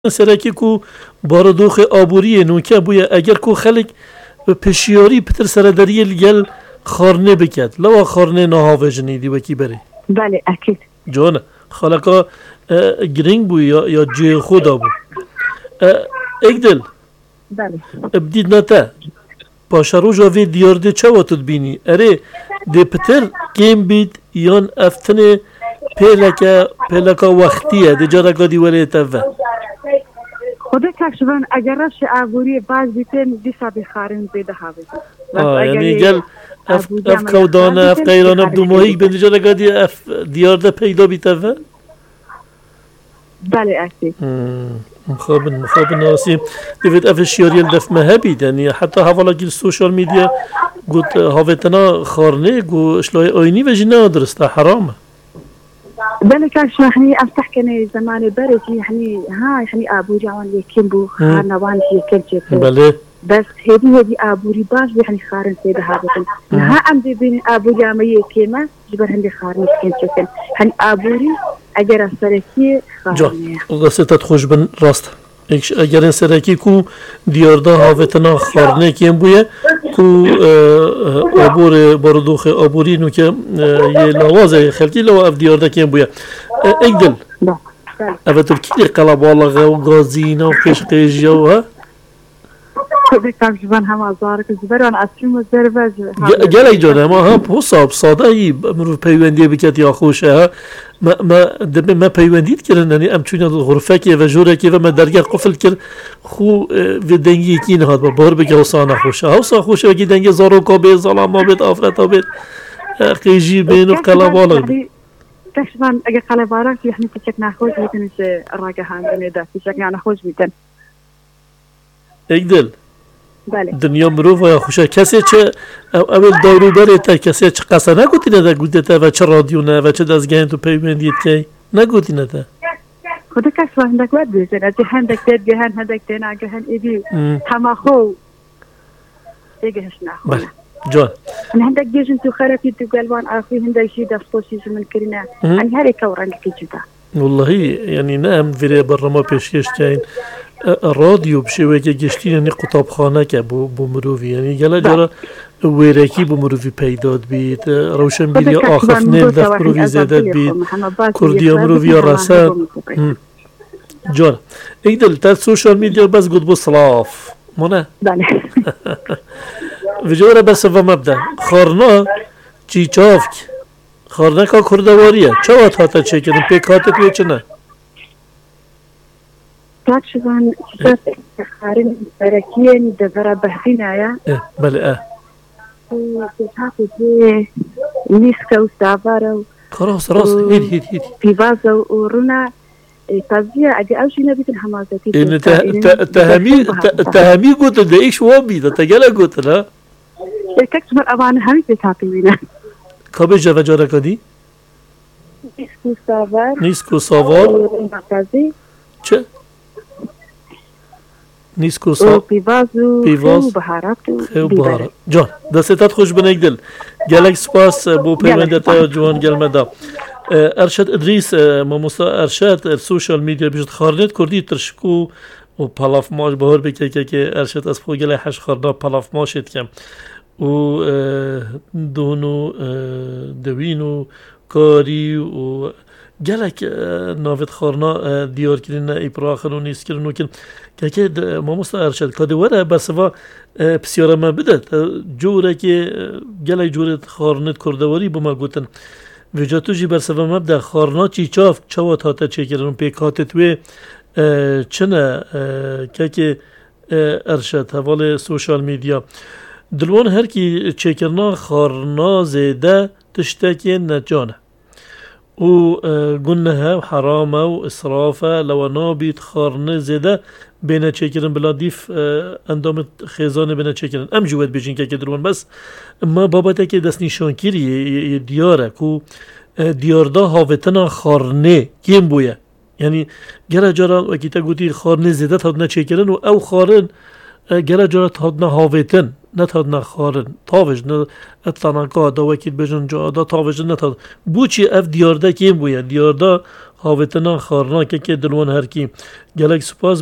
سرکی کو باردوخ آبوری نوکه بویا اگر کو خلق پشیاری پتر سرداری الگل خارنه بکد لوا خارنه نهاوه جنیدی وکی بری بله اکید جوانا خالقا گرینگ بو یا جی خودا بو اگدل بله ابدید نتا پاشا روژا وی دیارده چه واتد بینی اره ده پتر گیم بید یان افتنه پیلکا وقتیه ده جارگا دیوره تفه خدا تقریبا اگر رش عبوری باز بیتن دیسا بخارن بیده هاوی یعنی گل اف کودانه اف قیرانه بدو ماهی بندی جارگا دی اف دیارده پیدا بیتفه بله اکید مخابن ناسیم دیوید اف شیاری الدف مهبید یعنی حتی حوالا گیل سوشال میدیا گوت هاویتنا خارنه گو اشلای آینی و جنه درسته حرامه بله كاش يعني افتح كان زمان برد يعني ها يعني ابو جوان يكين بو خانوان يكين بله بس هذه ابو رباش يعني خارن سيد هذا ها عندي بين ابو جامعه كيما جبر هندي خارن كين يعني ابوري اگر سرکی خارن قصه تخوش بن راست اگر سرکی کو دیاردا هاوتنا خارنه کیم بویه کو عبور باردوخ عبوری نو که یه لوازه خلقی لو اف دیاردا کیم بویه اگدل افتر کی قلبالغه و گازینا و قشقیجیا و ها بكم جبان هم ازارك زبران اسيم زرباج گلی جانه ما ها حساب ساده ای مرو پیوندی بکت یا خوشه ما پیوندید کردن یعنی ام چون غرفه که و جوره که و ما درگاه قفل کرد خو و دنگی کی نه با بار بگه حسانه خوشه حسا خوشه و کی دنگی زارو کابه ظلام بید آفرت بید قیجی بین و قلبالغ تقريبا اجا قلبالغ يعني تشك ناخذ مثل راجع هاندني ده تشك ناخذ بيتن اگدل بله دنیا مروف یا خوشه کسی چه اول دارو بره تا کسی چه قصه نگوتی نده گوته تا و چه رادیو نه و چه دزگین تو پیوندید که نگوتی نده خدا کس و هندک ود بیزن از هندک دید گهن هندک دینا گهن ایدی همه خو دیگه هش نخو بله جان هندک جيجن تو خرافي تو قلبان اخي هندك شي دفتوشي من كرنا يعني هاري كوران كيجدا والله يعني نعم في برا ما پیشکش کردن رادیو بشه که گشتین یعنی کتابخانه که بو مروفی یعنی گله جرا ویرکی بو مروفی پیداد بید روشن بیری آخف نیل دف مروفی زیدد بید کردی مروفی رسد جان ایدل تا سوشال میدیا بس گود بو صلاف مونه بله وجوره بس و مبدا خارنا چی چافک خارنا که کردواریه چه وقت هاتا چه کردن پیکاتت وی چه نه تقريبا خارن بركين دبر بحثنا يا بله وتحقق نيسكا وسافارو خلاص راس هيد في فازا ورونا تازيا اجي اوشي نبي الحماساتي ان تهمي قلت ده ايش وابي ده تجلا قلت لا تكتب الابان همي تتعطينا كابي جا جارا كدي نيسكو سافار چه نیسکو سا پیواز بهارات جان دستت خوش بنگ دل گلک سپاس بو پیوندتا جوان گلمدا ارشد ادریس ماموسا ارشد سوشال میدیا بیشت خارنت کردی ترشکو و پلاف ماش بهار بکه که ارشد از فوق گله حش خارنا پلاف ماشت کم و دونو دوینو کاری و گلک نافت خارنا دیار کردن ایپراخن و نیست کردن که ماموستا ارشد کاده وره بسوا پسیاره ما بده جوره که گلک جوره خارنت کردواری بما گوتن وجاتو جی برسوا ما بده خارنا چی چاف چوات هاتا چه کردن پیکاتت وی چنه که ارشد حوال سوشال میدیا دلوان هر کی چه کردن خارنا زیده تشتکی نجانه و گنه و حرامه و اسرافه لو نابید خارنه زده بینه چکرن بلا دیف اندام خیزانه بینه چکرن ام جوید بیجین که درون بس ما بابته که دست نشان کری دیاره کو دیاردا هاوتنا خارنه کیم بویه یعنی گره جارا وکیتا گوتی خارنه زده تاد نچکرن و او خارن گره جارا تاد نهاوتن نتاد نخارن تاوج نه اتلانکا دا وکیل بجن جا دا تاوج نتاد بوچی اف دیارده کیم بویه دیاردا هاوتنا خارنا که دلوان هر کی گلک سپاس